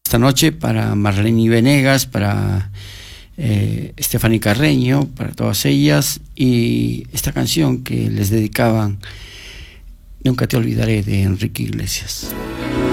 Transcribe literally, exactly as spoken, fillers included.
esta noche para Marlene Venegas, para eh, Stephanie Carreño, para todas ellas, y esta canción que les dedicaban, Nunca te olvidaré, de Enrique Iglesias.